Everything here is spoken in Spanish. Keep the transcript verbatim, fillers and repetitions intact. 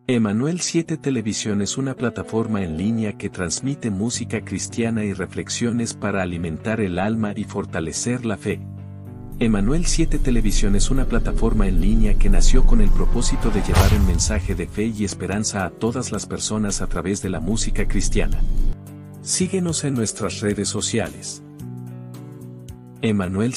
Emanuel siete Televisión es una plataforma en línea que transmite música cristiana y reflexiones para alimentar el alma y fortalecer la fe. Emanuel siete Televisión es una plataforma en línea que nació con el propósito de llevar un mensaje de fe y esperanza a todas las personas a través de la música cristiana. Síguenos en nuestras redes sociales. Emanuel